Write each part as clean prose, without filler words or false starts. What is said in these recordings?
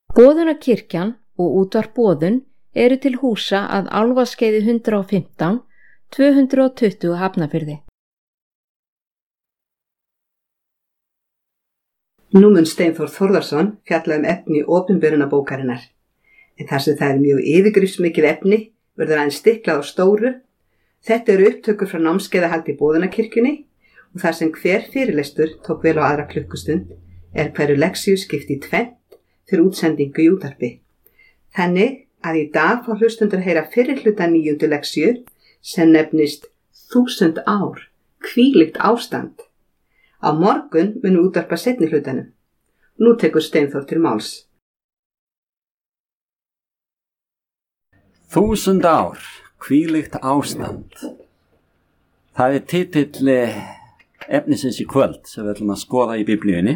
Boðunarkirkjan og útvarp Boðun eru til húsa að Álfaskeiði 115, 220 Hafnarfirði. Nú mun Steinþór Þórðarson fjalla efni opinberunarbókarinnar, en þar sem það mjög yfirgripsmikið efni verður aðeins stiklað á stóru. Þetta eru upptökur frá námskeiðahaldi í Boðunarkirkjunni og þar sem hver fyrirlestur tók vel á aðra klukkustund hverju leksíu skipt í tvennt fyrir útsendingu í útvarpi. Þannig að í dag fá hlustundur heyra fyrri hluta 9. leksíu sem nefnist 1000 ár, hvílíkt ástand. Á morgun munu útvarpa seinni hlutanum. Nú tekur Steinþór til máls. 1000 ár, hvílíkt ástand. Það titill efnisins í kvöld sem við ætlum að skoða í Biblíunni.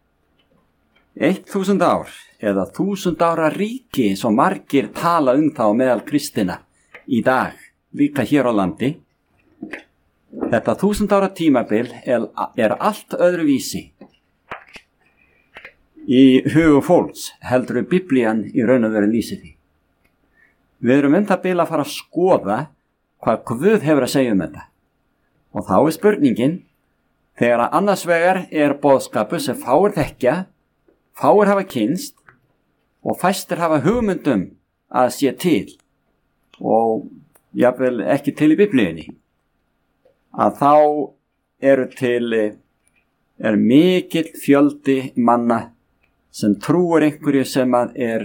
1000 ár eða 1000 ára ríki svo margir tala þá meðal kristina í dag, líka hér á landi. Þetta 1000 ára tímabil er allt öðruvísi í hugum fólks heldur Biblían í raun og veru lýsir því. Við erum það bil að fara að skoða hvað Guð hefur að segja þetta. Og þá spurningin, þegar að annars vegar boðskapur sem fáir þekkja, fáir hafa kynnst og fæstir hafa hugmyndum að sé til og jafnvel ekki til í Biblíunni, að þá er mikill fjöldi manna sem trúir einhverju sem að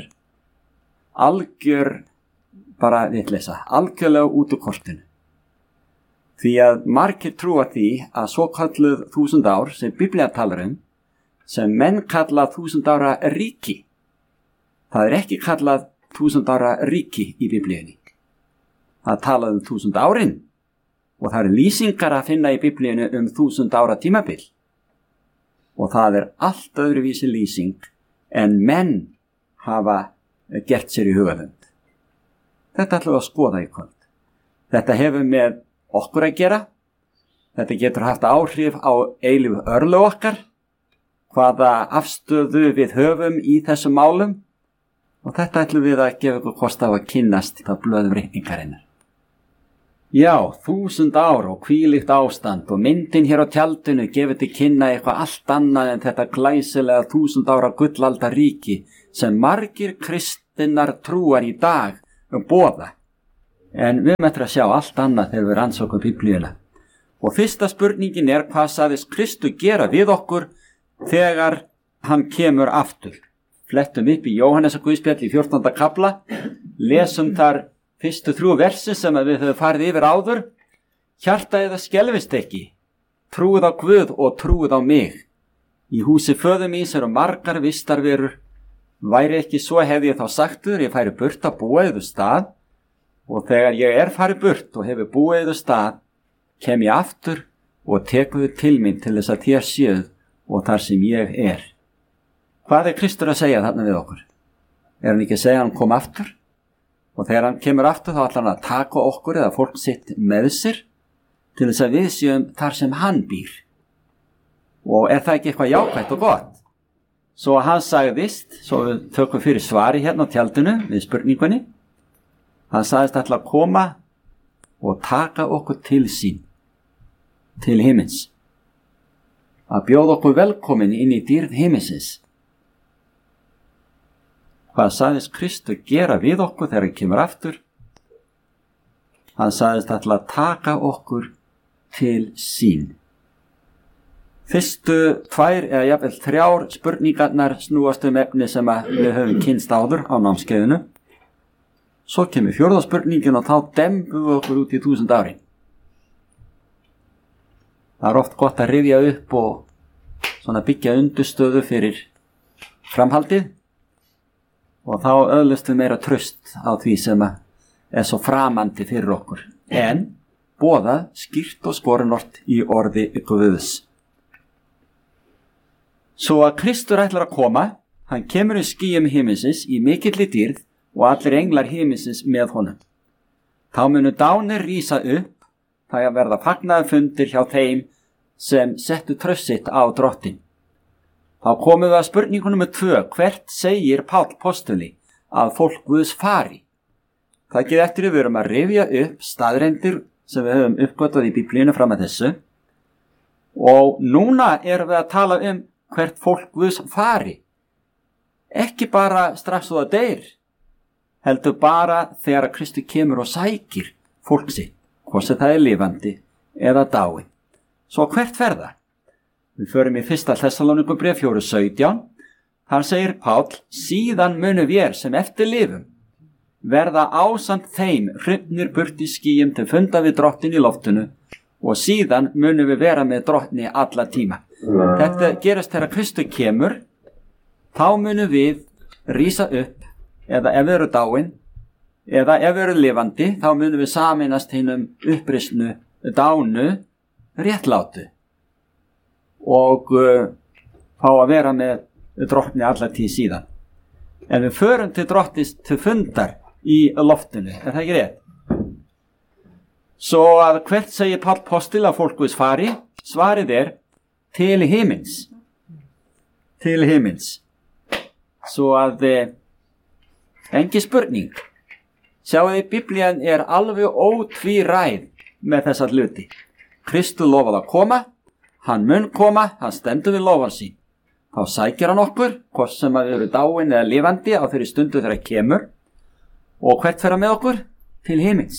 algjör bara vitleysa, algjörlega út úr kortinu. Því að margir trúa því að svo kalluð 1000 ár sem Biblía talar sem menn kalla 1000 ára ríki. Það ekki kallað 1000 ára ríki í Biblíunni. Það talað 1000 árin og það lýsingar að finna í Biblíunni 1000 ára tímabil. Og það allt öðruvísi lýsing en menn hafa gert sér í hugaðund. Þetta ætlum við að skoða í kvöld. Þetta hefur með okkur að gera. Þetta getur haft áhrif á eilífu örlög okkar, hvaða afstöðu við höfum í þessum málum, og þetta ætlum við að gefa ykkur kost á að kynnast á blöðum reikningarinnar. Já, 1000 ár og hvílíkt ástand og myndin hér á tjaldinu gefur til kynna eitthvað allt annað en þetta glæsilega 1000 ára gullalda ríki sem margir kristinnar trúar í dag boða. En við ætlum að sjá allt annað þegar við rannsókum Biblíuna. Og fyrsta spurningin hvað sagðist Kristur gera við okkur þegar hann kemur aftur. Flettum upp í Jóhannesar Guðspjall í 14. kafla, lesum þar fyrstu 3 versi sem við höfum farið yfir áður. Hjarta eða skelfist ekki, trúið á Guð og trúið á mig. Í húsi föður míns margar vistarverur. Væri ekki svo hefði ég þá sagtur, ég færi burt að búa yður stað, og þegar ég farið burt og hefur búið yður stað, kem ég aftur og tekur þið til mín til þess að þér séuð og þar sem ég Hvað Kristur að segja þarna við okkur? Hann ekki að segja hann kom aftur? Og þegar hann kemur aftur þá ætlar hann að taka okkur eða fólk sitt með sér til þess að við séum þar sem hann býr. Og það ekki eitthvað jákvætt og gott? Svo hann sagðist, svo við tökum fyrir svari hérna á tjaldinu við spurningunni, hann sagðist ætla að koma og taka okkur til sín, til himins. Að bjóða okkur velkomin inn í dýrð himinsins. Hvað sagðist Kristur gera við okkur þegar hann kemur aftur? Hann sagðist ætla að taka okkur til sín. Fyrstu 2 eða jafnvel 3 spurningarnar snúast efni sem við höfum kynnst áður á námskeiðinu. Svo kemur 4. spurningin og þá dembum við okkur út í 1000 árin. Það oft gott að rifja upp og svona byggja undirstöðu fyrir framhaldið og þá öðlust við meira traust á því sem svo framandi fyrir okkur. En boðað skýrt og skorinort í orði Guðs. Svo að Kristur ætlar að koma, hann kemur í skýjum himinsins í mikilli dýrð og allir englar himinsins með honum. Þá munu dánir rísa upp, það verða fagnaðarfundir hjá þeim sem settu traust sitt á Drottin. Þá komum við að spurningu númer 2. Hvert segir Páll postuli að fólk Guðs fari? Það ekki eftir við erum að rifja upp staðreyndir sem við höfum uppgötvað í Biblíunni fram að þessu. Og núna erum við að tala hvert fólk Guðs fari. Ekki bara strax og það deyr, heldur bara þegar Kristi kemur og sækir fólk sitt, hvort sem það er lifandi eða dáið. Svo hvert fer það? Við förum í 1. Þessalónikubréf 4:17. Þar segir Páll, síðan munum vér sem eftir lifum verða ásamt þeim hrifnir burt í skýjum til funda við drottin í loftinu og síðan munum við vera með drottni alla tíma. Þetta gerast þegar Kristur kemur, þá munum við rísa upp, eða ef við eru dáin, eða ef við eru lifandi, þá munum við sameinast hinum upprisnu dánu réttlátu og fá að vera með drottni alla tíð síðan. En við förum til drottins til fundar í loftinu, er það ekki rétt? Svo að hvert segir Páll postil að fólk Guðs fari? Svarið er til himins. Til himins. Svo að engi spurning. Sjáuði, Biblían er alveg ótvíræð með þessa hluti. Kristur lofaði að koma, hann mun koma, hann stendur við lofan sín. Þá sækir hann okkur, hvort sem að við eru dáin eða lifandi á þeirri stundu þegar hann kemur. Og hvert fer hann með okkur? Til himins.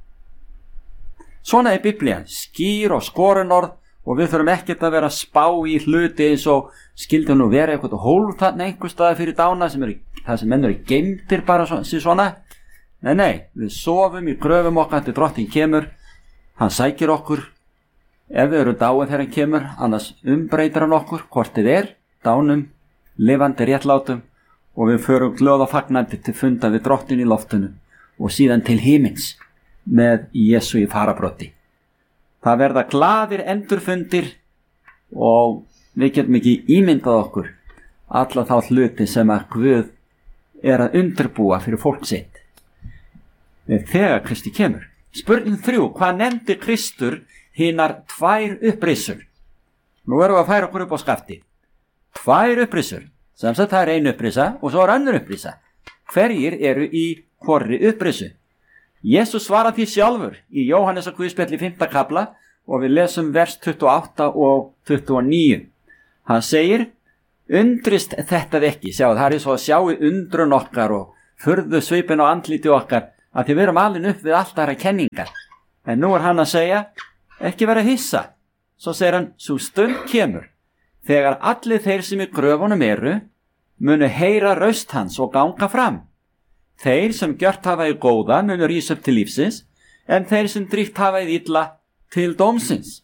Svona er Biblían, skýr og skorunorð og við þurfum ekkert að vera að spá í hluti eins og skildi nú vera eitthvað hólf þarna einhver staði fyrir dána það sem menn eru geymdir bara svona. Nei, við sofum í gröfum okkar til drottin kemur, hann sækir okkur, ef við eru dáið þegar hann kemur, annars umbreytir hann okkur, hvort þið er, dánum, lifandi réttlátum og við förum glöð og fagnandi til funda við drottin í loftinu og síðan til himins með Jesú í farabrotti. Það verða glaðir endurfundir og við getum ekki ímyndað okkur alla þá hluti sem að Guð er að undirbúa fyrir fólk sitt þegar Kristi kemur. Spurning 3, hvað nefndi Kristur hinar 2 upprisur? Nú erum við að færa okkur upp á skafti. 2 upprisur, sem sagt það er 1 upprisa og svo er önnur upprisa. Hverjir eru í hvorri upprisu? Jesus svarar því sjálfur í Jóhannesar Guðspjalli 5. kafla og við lesum vers 28 og 29. Hann segir, undrist þetta ekki. Sjáu, það er svo að sjá í undrun okkar og furðu svipin á andliti okkar að því við erum alveg upp við allt aðra kenningar. En nú er hann að segja, ekki vera hissa. Svo segir hann, svo stund kemur, þegar allir þeir sem í gröfunum eru, munu heyra raust hans og ganga fram. Þeir sem gjört hafa í góða munu rísa upp til lífsins, en þeir sem dríft hafa í illa til dómsins.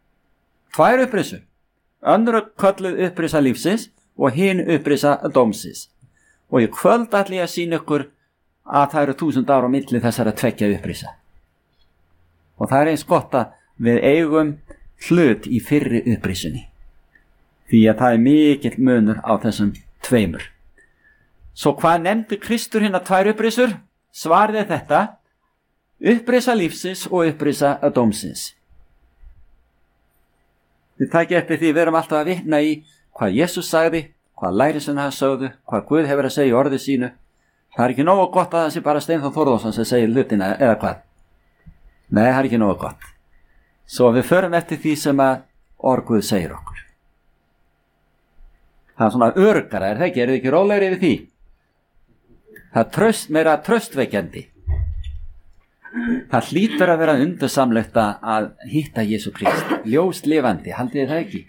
2 upprisur, önnur kölluð upprisa lífsins og hin upprisa dómsins. Og í kvöld ætla ég að sýna ykkur að það eru 1000 ára á milli þessara 2 upprisa. Og það er eins gott að við eigum hlut í fyrri upprisunni. Því að það er mikill munur á þessum 2. Svo hvað nefndi Kristur hinar 2 upprisur? Svarið er þetta, upprisa lífsins og upprisa dómsins. Þið takið eftir því við erum alltaf að vitna í hvað Jesús sagði, hvað lærisveinar sögðu, hvað Guð hefur að segja í orði sínu. Það er ekki nógu gott að það sé bara Steinþór Þórðarsson sem segir hlutina eða hvað. Nei, það er ekki nógu gott. Svo við förum eftir því sem að orð Guð segir okkur. Það er svona örgara, er það ekki? Er þið ekki rólegri yfir því? Það er meira traustvekjandi. Það hlýtur að vera undursamlegt að hitta Jesú Krist, ljóst lifandi, haldið þið það ekki?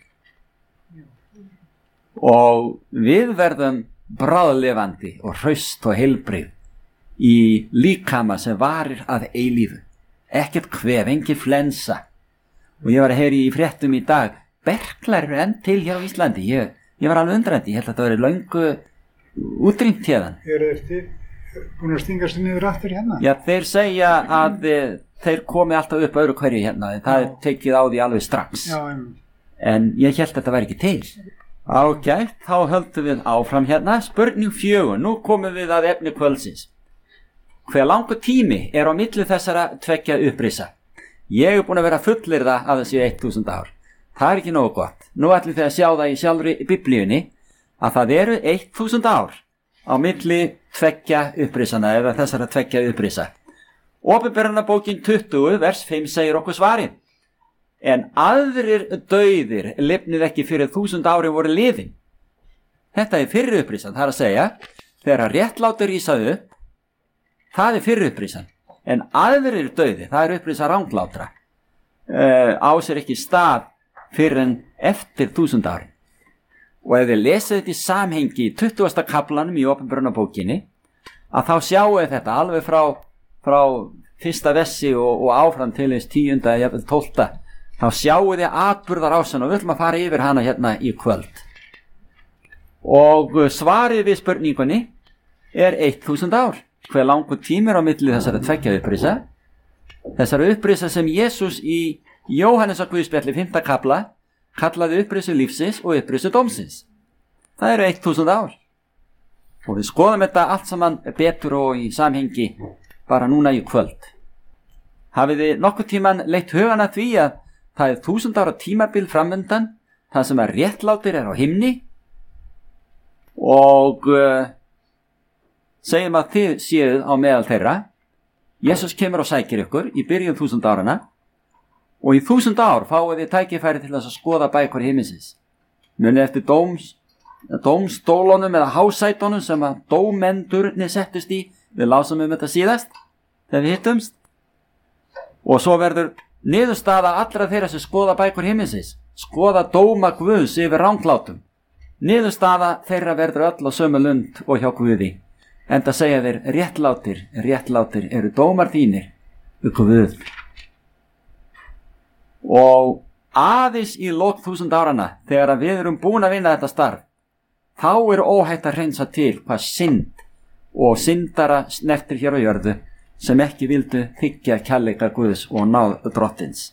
Og við verðum bráðlifandi og hraust og heilbrigð í líkama sem varir að eilífu. Ekkert kvef, engin flensa. Og ég var að heyra í fréttum í dag, berklar eru enn til hér á Íslandi. Ég var alveg undrandi, ég held að það veri löngu útrýmt hérðan. Eru þeir búin að stinga sig niður aftur hérna? Já, þeir segja að þeir komi alltaf upp öðru hverju hérna. Það er tekið á því alveg strax. Já, en ég held að þetta væri ekki til. Ágætt, þá höldum við áfram hérna. Spurning 4, nú komum við að efni kvöldsins. Hver langur tími er á milli þessara 2 upprisa? Ég er búin að vera fullyrða að það séu 1000 ár. Það er ekki nógu gott. Nú ætlum við að sjá það í sjálfri Biblíunni að það eru 1000 ár á milli tveggja upprisana eða þessara tveggja upprisa. Opinberunarbókin 20 vers 5 segir okkur svarið. En aðrir dauðir lifnuðu ekki fyrir 1000 árin voru liðin. Þetta er fyrri upprisan, það er að segja, þegar réttlátur rísaðu upp, það er fyrri upprisan. En aðrir dauðir, það er upprisa ranglátra, á sér ekki stað fyrir en eftir 1000 árin. Og ef þið lesið þetta í samhengi í 20. kaplanum í opinberunarbókinni, að þá sjáu þetta alveg frá fyrsta vessi og áfram til þess 10. eða 12. Þá sjáu þið atburðarásin og við ætlum að fara yfir hana hérna í kvöld. Og svarið við spurningunni er 1000 ár. Hver langur tími á milli þessara tveggja upprisa? Þessara upprisa sem Jesús í Jóhannesarguðspjalli 5. kapla kallaði upprisu lífsins og upprisu dómsins. Það eru 1000 ár. Og við skoðum þetta allt saman betur og í samhengi bara núna í kvöld. Hafið þið nokkuð tíman leitt hugan að því að það er 1000 ára tímabil framundan, það sem að réttlátir er á himni og segjum að þið séuð á meðal þeirra. Jesús kemur og sækir ykkur í byrjun 1000 árana og í 1000 ár fáið þið tækifæri til þess að skoða bækur himminsins. Munið eftir dómstólunum eða hásætunum sem að dómendurnir settust í. Við lásum þetta síðast þegar við hittumst. Og svo verður niðurstaða allra þeirra sem skoða bækur himminsins, skoða dóma Guðs yfir ranglátum. Niðurstaða þeirra verður öll á sömu lund og hjá Guði. Enda segja þeir réttlátir eru dómar þínir, Guð. Og aðeins í lok 1000 árana, þegar við erum búin að vinna þetta starf, þá er óhætt að hreinsa til hvað synd og syndara snertir hér á jörðu sem ekki vildu þiggja kærleika Guðs og náð drottins.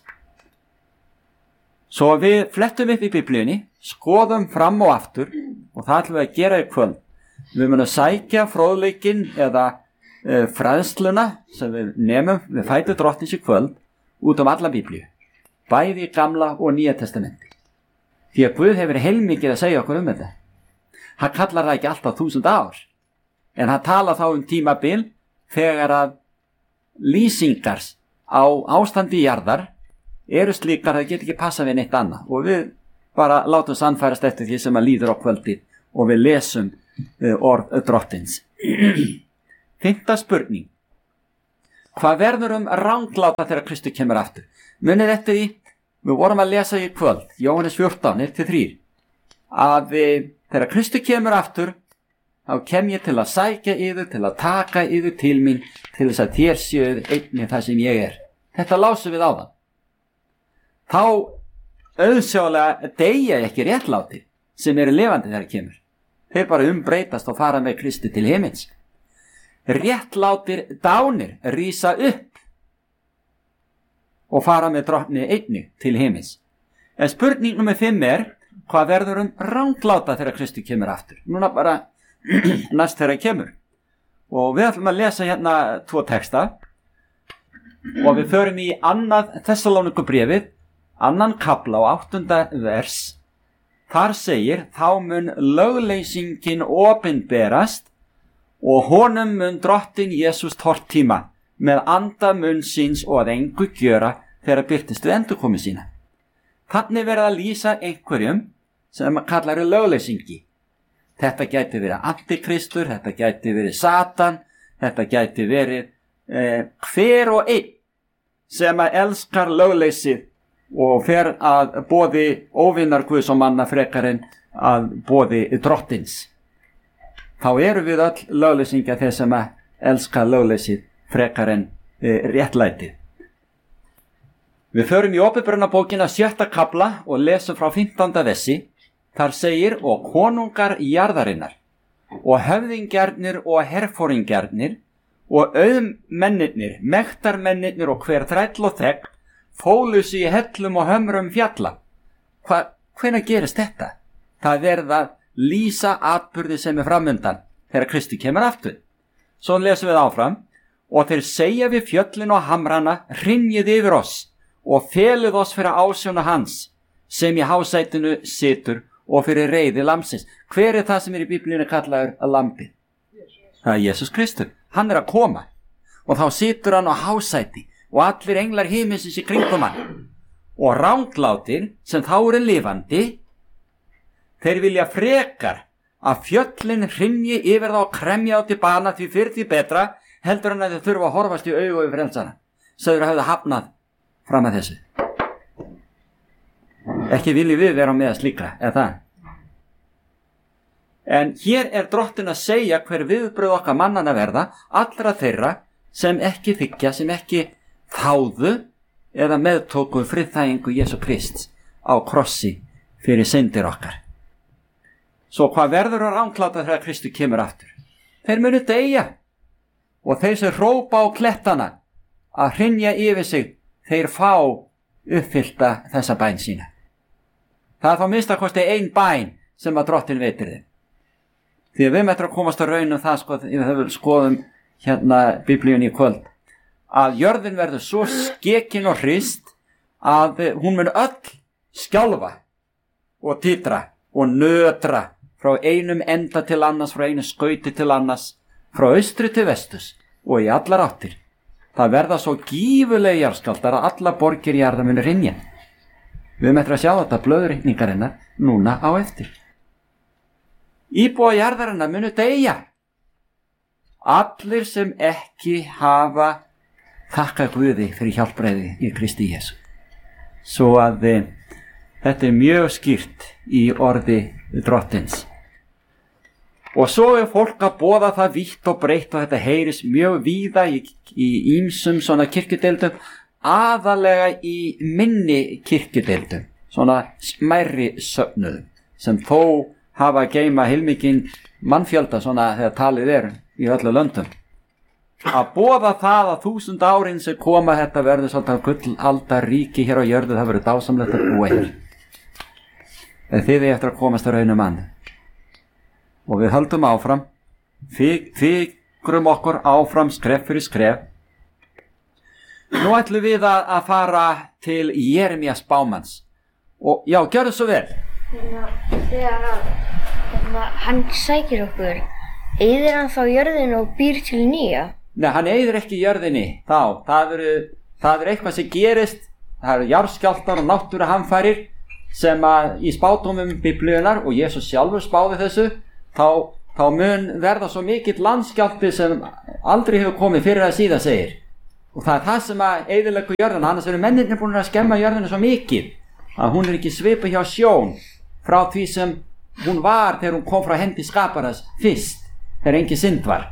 Svo við flettum upp í Biblíunni, skoðum fram og aftur og það ætlum við að gera í kvöld. Við munum sækja fróðleikinn eða fræðsluna sem við nemum við fætur drottins í kvöld út alla Biblíu, bæði í Gamla og Nýja testamenti. Því að Guð hefur heilmikið að segja okkur þetta. Hann kallar það ekki alltaf 1000 ár, en hann talar þá tímabil þegar að lýsingar á ástandi í jarðar eru slíkar að það getur ekki passa við neitt annað og við bara látum sannfærast eftir því sem að líður á kvöldið og við lesum orð drottins. 5. spurning. Hvað verður rangláta þegar Kristur kemur aftur? Munið eftir því, við vorum að lesa í kvöld, Jóhannes 14, 1-3, að þegar Kristur kemur aftur, þá kem ég til að sækja yður, til að taka yður til mín, til þess að þér séuð einnig það sem ég er. Þetta lásum við áðan. Þá auðsjálega deyja ekki réttlátir sem eru lifandi þegar kemur. Þeir bara umbreytast og fara með Kristi til himins. Réttlátir dánir rísa upp og fara með drottni einnig til himins. En spurning nummer 5 er, hvað verður rangláta þegar Kristi kemur aftur? Núna bara næst þegar hann kemur. Og við ætlum að lesa hérna 2 texta og við förum í 2. Þessalónikubréfið, 2. kapla og 8. vers. Þar segir, þá mun lögleysingin opinberast og honum mun drottin Jesús tortíma með anda munn síns og að engu gjöra þegar birtist við endurkomu sína. Þannig verða að lýsa einhverjum sem kallar lögleysingi. Þetta gæti verið antikristur, þetta gæti verið Satan, þetta gæti verið hver og einn sem að elskar lögleysið og fer að boði óvinnar Guðs og manna frekar en að boði drottins. Þá eru við öll lögleysingja þeir sem að elska lögleysið frekar en réttlætið. Við förum í Opinberunarbókina 7. kapla og lesum frá 15. versi. Þar segir, og konungar jarðarinnar, og höfðingjarnir og herforingjarnir, og auðmennirnir, mektarmennirnir og hver þræll og þegn, fólu sig í hellum og hömrum fjalla. Hvenær gerist þetta? Það verða að lýsa atburði sem er framundan þegar Kristi kemur aftur. Svo lesum við áfram, og þeir segja við fjöllin og hamrana, hrynjið yfir oss og feluð oss fyrir ásjóna hans, sem í hásætinu situr og fyrir reiði lamsins. Hver er það sem í Biblíunni kallaður að lambi? Það er Jesús Kristur. Hann að koma og þá situr hann á hásæti og allir englar himinsins í kringum hann. Og ranglátir sem þá eru lifandi, þeir vilja frekar að fjöllin hrynji yfir þá og kremja á til bana, því fyrir því betra heldur hann að þau þurfa að horfast í augu yfir frelsara. Söður að hafa hafnað fram að þessu. Ekki viljum við vera með slíkra, eða það? En hér er Drottinn að segja hver viðbröð okkar mannana verða, allra þeirra sem ekki þykja, sem ekki þáðu eða meðtóku friðþægingu Jesú Krists á krossi fyrir syndir okkar. Svo hvað verður að rangláta þegar Kristu kemur aftur? Þeir munu deyja, og þeir sem hrópa á klettana að hrynja yfir sig, þeir fá uppfyllta þessa bæn sína. Það er þá minnst að kosti ein bæn sem að Drottinn veitir þeim. Því að við möttum að komast að raunum það, við skoðum hérna Biblíunni í kvöld, að jörðin verður svo skekin og hrist að hún mun öll skjálfa og titra og nötra frá einum enda til annars, frá einu skauti til annars, frá austri til vestus og í allar áttir. Það verða svo gífulegi jarðskjálftar að alla borgir jarðar munu hrynja. Við möttum að sjá þetta blöðrykningarinnar núna á eftir. Íbúa jarðarinnar munu deyja. Allir sem ekki hafa þakka Guði fyrir hjálpræði í Kristi Jesú. Svo að þetta er mjög skýrt í orði Drottins. Og svo er fólk að boða það vítt og breytt og þetta heyris mjög víða í ýmsum svona kirkjudeildum, aðalega í minni kirkjudeildum, svona smærri söfnuðum, sem þó hafa að geyma heilmikinn mannfjölda svona þegar talið er í öllu löndum. Að boða það að 1000 árin sem koma þetta verður svolítið gullalda ríki hér á jörðu, það verður dásamlegt að búa hér. En þið eftir að komast að raunum mann. Og við höldum áfram, fikrum okkur áfram skref fyrir skref. Nú ætlum við að fara til Jeremías spámanns. Og já, gjörðu svo vel. Þegar hann sækir okkur, eyðir hann þá jörðinu og býr til nýja? Nei, hann eyðir ekki jörðinni þá. Það er eitthvað sem gerist, það eru jarðskjálftar og náttúruhamfarir sem að í spádómum Biblíunnar, og Jesús sjálfur spáði þessu, þá mun verða svo mikill landskjálfti sem aldrei hefur komið fyrir að síðan segir. Og það er það sem að eyðileggur jörðina, annars eru mennirnir búin að skemma jörðina svo mikið að hún er ekki svipuð hjá sjón frá því sem hún var þegar hún kom frá hendi skaparas fyrst, þegar engin synd var.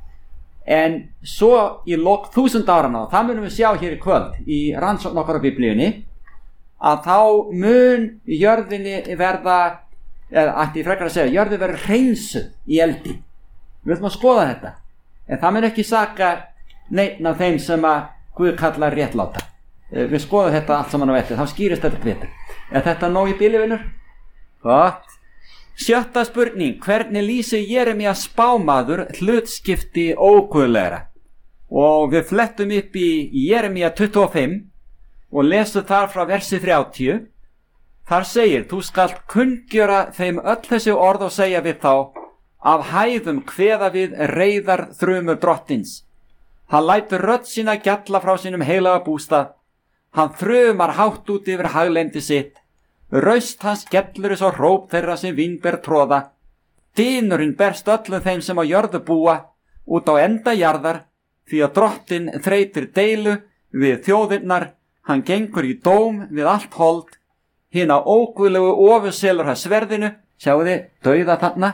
En svo í lok 1000 áranna, og það munum við sjá hér í kvöld í rannsókn okkar á Biblíunni, að þá mun jörðinni verða, eða ætti ég frekar að segja, jörðin verður hreinsuð í eldi. Við ætlum að skoða þetta, en það mun ekki saka neinn af þeim sem að Guð kallar réttláta. Við skoðum þetta allt saman á eftir, þá skýrist þetta betur. Er þetta nóg í bili, vinur? Gott. 7. spurning, hvernig lýsir Jeremías spámaður hlutskipti óguðlegra? Og við flettum upp í Jeremía 25 og lesum þar frá versi 30. Þar segir, þú skalt kunngjöra þeim öll þessi orð og segja við þá, af hæðum kveða við reiðar þrumur drottins. Hann lætur rödd sína gjalla frá sínum heilaga bústað. Hann þrumar hátt út yfir haglendi sitt. Raust hans skellur svo hróp þeirra sem vínber tróða. Dynurinn berst öllum þeim sem á jörðu búa út á enda jarðar, því að Drottinn þreytir deilu við þjóðirnar, hann gengur í dóm við allt hold, hina óguðlegu ofurselur að sverðinu, sjáu þið, dauða þarna,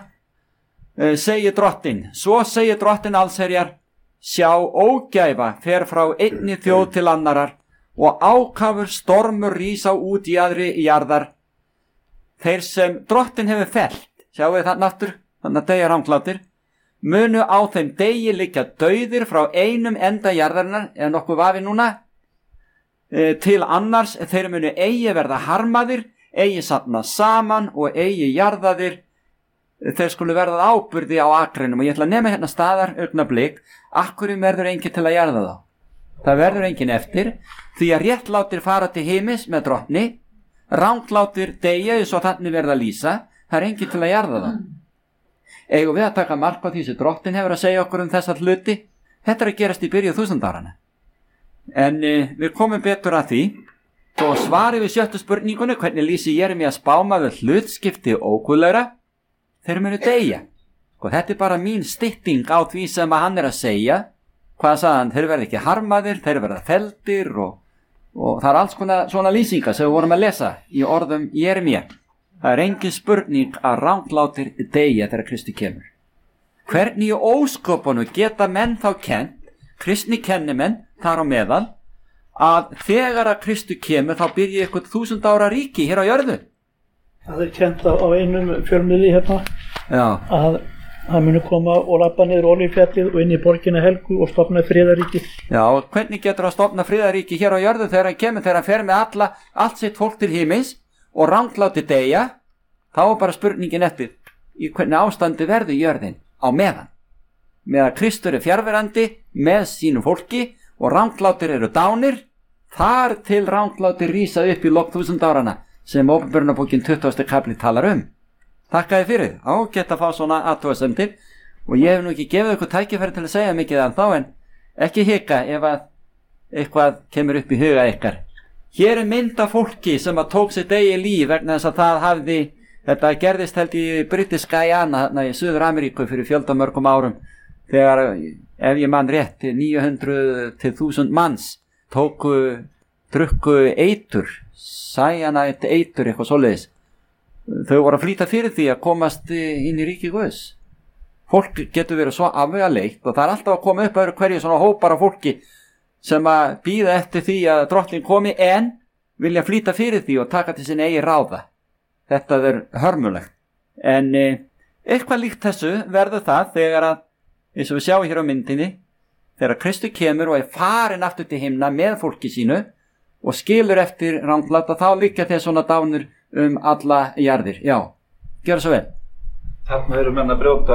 segir Drottinn, svo segir Drottinn allsherjar, sjá ógæfa fer frá einni þjóð til annarar, og ákafur stormur rísa út í aðri jarðar. Þeir sem Drottinn hefur fellt, sjáu þið þarna aftur, þannig að deyja ranglátir, munu á þeim degi liggja dauðir frá einum enda jarðarinnar, eða nokkuð vafi núna, til annars þeir munu eigi verða harmaðir, eigi safna saman og eigi jarðaðir, þeir skulu verða áburði á akrinum. Og ég ætla að nefna hérna staðar augnablik, akkurum verður enginn til að jarða þá. Það verður enginn eftir, því að réttlátir fara til heimis með Drottni, ranglátir deyja eins og þannig verða lýsa, það er enginn til að jarða það. Eigum við að taka mark á því sem Drottinn hefur að segja okkur þessa hluti? Þetta er að gerast í byrju 1000-árana. En við komum betur að því. Svo svarið við 7. spurningunni, hvernig lýsi Jeremías spámaður hlutskipti óguðlegra? Þeir munu deyja. Þetta er bara mín stytting á því sem að hann er að segja. Hvað sagði hann? Þeir verða ekki harmaðir, þeir verða felldir og það er alls konar svona lýsingar sem við vorum að lesa í orðum Jeremía. Það er engin spurning að ranglátir deyja þegar Kristi kemur. Hvernig í ósköpunum geta menn þá kennt, kristni kennimenn þar á meðal, að þegar að Kristi kemur þá byrja eitthvað 1000 ára ríki hér á jörðu? Það er kent á einum fjölmiðli hérna. Já. Að hann muni koma og labba niður Olíufjallið og inn í borgina Helgu og stofna friðaríki. Já, hvernig getur að stofna friðaríki hér á jörðu þegar hann kemur, þegar hann fer með allt sitt fólk til himins og rangláti deyja? Þá er bara spurningin eftir í hvernig ástandi verður jörðin á meðan Kristur er fjarverandi með sínu fólki og ranglátir eru dánir, þar til ranglátir rísa upp í lok 1000 árana sem Åpenbarunarbókin 20. kapli talar Þakkaði fyrir, ágætt að fá svona athugasemdir og ég hef nú ekki gefið ykkur tækifæri til að segja mikið af þá, en ekki hika ef að eitthvað kemur upp í huga ykkar. Hér er mynd af fólki sem að tók sitt eigið líf vegna þess að þetta gerðist held í British Guyana í Suður Ameríku fyrir fjöldamörgum árum, þegar, ef ég man rétt, 900 til 1000 manns drukku eitur, cyanide eitur, eitthvað svoleiðis. Þau voru að flýta fyrir því að komast inn í ríki Guðs. Fólk getur verið svo afvegaleitt og það er alltaf að koma upp öðru hverju svona hópar af fólki sem að bíða eftir því að drottning komi en vilja flýta fyrir því og taka til sinni eigi ráða. Þetta er hörmulegt. En eitthvað líkt þessu verður það þegar að, eins og við sjáum hér á myndinni, þegar Kristur kemur og er farin aftur til himna með fólki sínu og skilur eftir rangláta, þá liggja þeir svona dánur alla jarðir. Já, gjör svo vel. Þarna eru menn að brjóta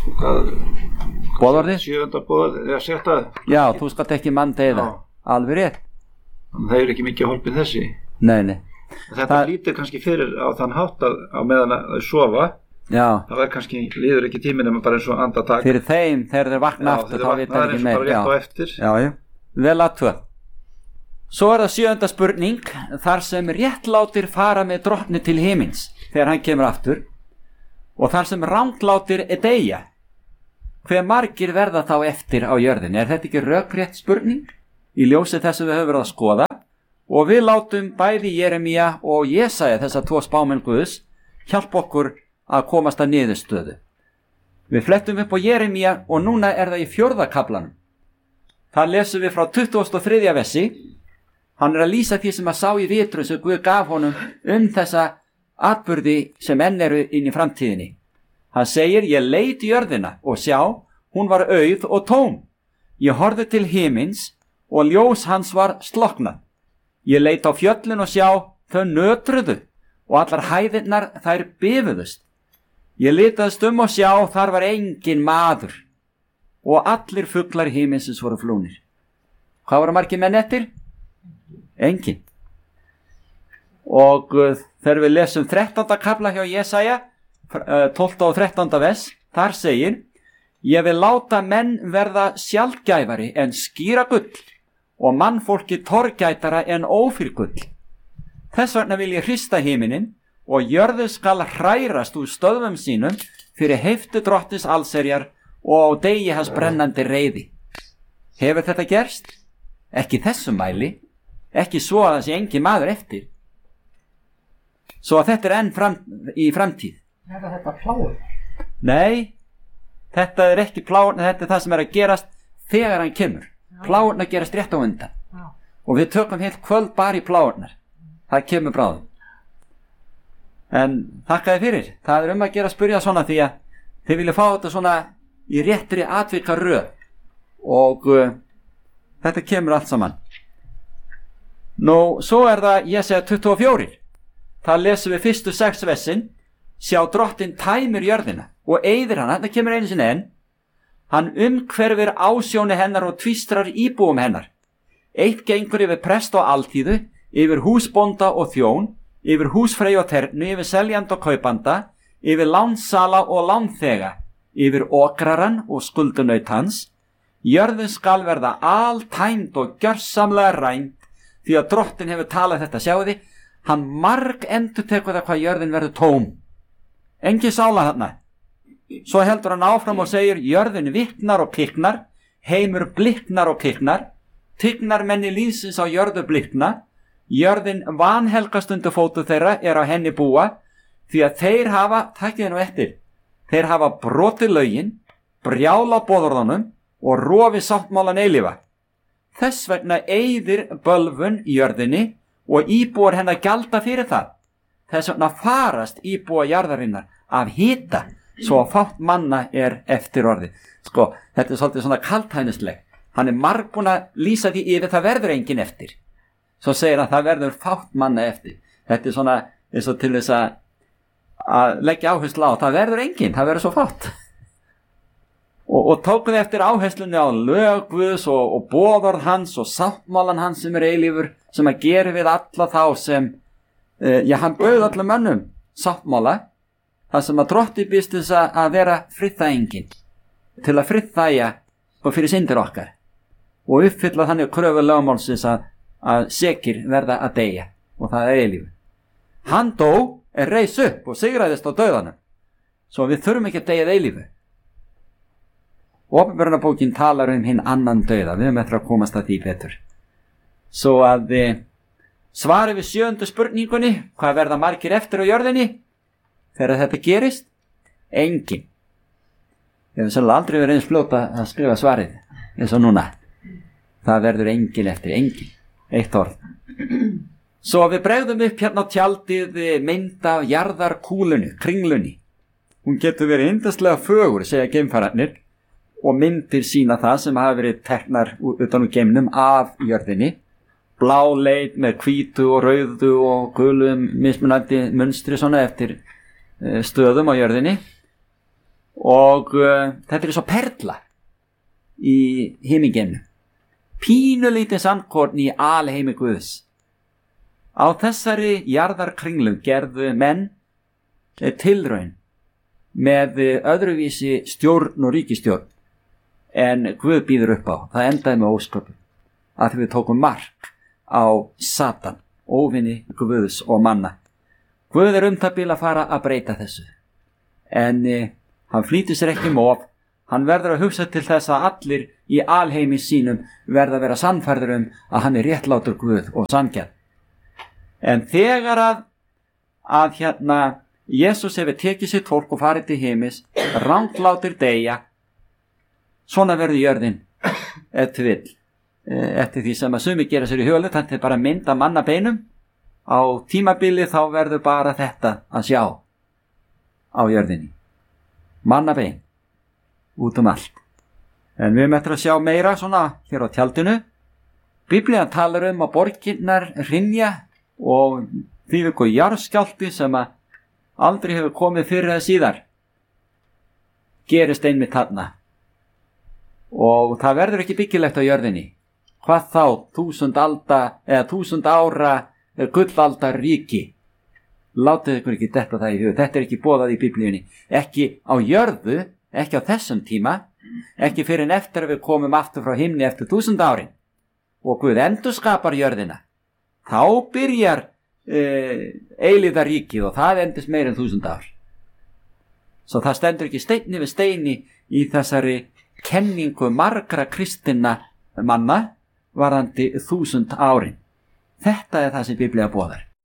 boðorðið? 7. boðorðið, eða 7. Já, þú skalt ekki mann deyða. Alveg rétt. Þannig það er ekki mikið hólpið þessi. Nei. Þetta lítir kannski fyrir á þann hátt að á meðan að sofa. Já. Það er kannski, líður ekki tíminn en bara eins og andartak. Fyrir þeim, þegar þeir vakna aftur, þá veit það ekki meir. Já, það er eins og bara rétt á eftir. Já. Vel aðtöð. Svo er það 7. spurning, þar sem réttlátir fara með drottni til himins þegar hann kemur aftur og þar sem ranglátir deyja. Hve margir verða þá eftir á jörðinni? Er þetta ekki rökrétt spurning? Í ljósi þess að við höfum verið að skoða og við látum bæði Jeremía og Jesaja, þessa 2 spámenn Guðs, hjálpa okkur að komast að niðurstöðu. Við flettum upp á Jeremía og núna er það í 4. kaflanum. Það lesum við frá 23. versi. Hann er að lýsa því sem að sá í vitru sem Guð gaf honum þessa atburði sem enn eru inn í framtíðinni. Hann segir, ég leit í jörðina og sjá, hún var auð og tóm. Ég horfði til himins og ljós hans var slokknað. Ég leit á fjöllin og sjá, þau nötruðu og allar hæðirnar þær bifuðust. Ég litaðist og sjá, þar var engin maður og allir fuglar himinsins voru flúnir. Hvað voru margir menn eftir? Engin. Og þegar við lesum 13. kafla hjá Jesaja, 12. og 13. vers, þar segir, ég vil láta menn verða sjaldgæfari en skýra gull og mannfólki torgætara en ófyrgull. Þess vegna vil ég hrista himinin og jörðu skal hrærast úr stöðvum sínum fyrir heiftu drottins allserjar og á degi hans brennandi reiði. Hefur þetta gerst? Ekki þessum mæli. Ekki svo að það sé engin maður eftir. Svo að þetta er enn í framtíð. Er þetta pláur? Nei, þetta er ekki pláur, þetta er það sem er að gerast þegar hann kemur. Pláurnar gerast rétt á undan. Já. Og við tökum heilt kvöld bara í pláurnar. Það kemur bráðum. En þakkaði fyrir. Það er að gera að spyrja svona því að þið vilja fá þetta svona í réttri atvika röð. Og þetta kemur allt saman. Nú, svo er það Jesaja 24. Það lesum við fyrstu 6 versin. Sjá drottinn tæmir jörðina og eyðir hana, þetta kemur einu sinni enn. Hann umhverfir ásjóni hennar og tvístrar íbúum hennar. Eitt gengur yfir prest og alþýðu, yfir húsbónda og þjón, yfir húsfrey og ternu, yfir seljanda og kaupanda, yfir lánsala og lánþega, yfir okraran og skuldunaut hans. Jörðin skal verða altæmd og gjörsamlega rænd, því að drottin hefur talað þetta. Sjáu þið, hann marg endurtekur það hvað jörðin verður tóm. Engin sála þarna. Svo heldur hann áfram og segir, jörðin viknar og kiknar, heimur bliknar og kiknar, tignar menni lífsins á jörðu blikna, jörðin vanhelgast undir fótu þeirra á henni búa, því að þeir hafa, takkið nú eftir, þeir hafa brotið lögin, brjála boðorðunum og rofi sáttmálan eilífa. Þess vegna eyðir bölvun jörðinni og íbúar hennar gjalda fyrir það. Þess vegna farast íbúa jarðarinnar af hita, svo að fátt manna eftir orði. Sko, þetta svolítið svona kaltænisleg. Hann margbúin að lýsa því yfir, það verður engin eftir. Svo segir hann, það verður fátt manna eftir. Þetta svona eins og til þess að leggja áherslu á, það verður engin, það verður svo fátt. Og tókuð eftir áherslunni á lög Guðs og boðorð hans og sáttmálan hans sem eilífur, sem að gera við alla þá sem, hann bauð öllum mönnum sáttmála, það sem að drotti býst þess að vera friðþægingin, til að friðþægja og fyrir syndir okkar og uppfylla þannig kröfu lögmálsins að sekir verða að deyja, og það eilífur. Hann dó, reis upp og sigraðist á dauðanum, svo við þurfum ekki að deyja eilífu. Opinberunarbókin talar hinn annan dauða, við höfum eftir að komast að því betur. Svo að svari við 7. spurningunni, hvað verða margir eftir á jörðinni þegar þetta gerist? Engin. Ég hef sannlega aldrei verið eins fljóta að skrifa svarið eins og núna. Það verður engin eftir, engin. Eitt orð. Svo við bregðum upp hérna á tjaldið mynd af jarðarkúlunni, kringlunni. Hún getur verið yndislega fögur, segja geimfararnir, og myndir sína það sem hafa verið teknar utan úr geimnum af jörðinni. Blá leit með hvítu og rauðu og gulum mismunandi munstri svona eftir stöðum á jörðinni. Og þetta er svo perla í himingeimnum. Pínulítið sandkorn í alheimi Guðs. Á þessari jarðarkringlu gerðu menn tilraun með öðruvísi stjórn og ríkistjórn en Guð býður upp á. Það endaði með ósköpum, að því við tókum mark á Satan, óvinni Guðs og manna. Guð það bil að fara að breyta þessu, en hann flýtir sér ekki of. Hann verður að hugsa til þess að allir í alheimi sínum verða að vera sannfærður að hann réttlátur Guð og sanngjarn. En þegar að Jesús hefur tekið sitt fólk og farið til heimis, ranglátir deyja, svona verður jörðin eftir því sem að sumi gera sér í hugalit. Þetta er bara mynd af mannabeinum. Á tímabili þá verður bara þetta að sjá á jörðinni. Mannabein út allt. En við möttum að sjá meira svona hér á tjaldinu. Biblían talar að borgirnar hrynja og því við jarðskjálfti sem að aldrei hefur komið fyrir eða síðar gerist einmitt þarna. Og það verður ekki byggilegt á jörðinni. Hvað þá 1000 alda eða 1000 ára gullaldar ríki. Látið ykkur ekki detta það í hug. Þetta er ekki boðað í Biblíunni. Ekki á jörðu, ekki á þessum tíma, ekki fyrir en eftir að við komum aftur frá himni eftir 1000 árin og Guð endurskapar jörðina. Þá byrjar eilíðaríkið og það endist meir en 1000 ár. Svo það stendur ekki steini við steini í þessari kenningu margra kristinna manna varðandi 1000 árin. Þetta er það sem Biblía boðar.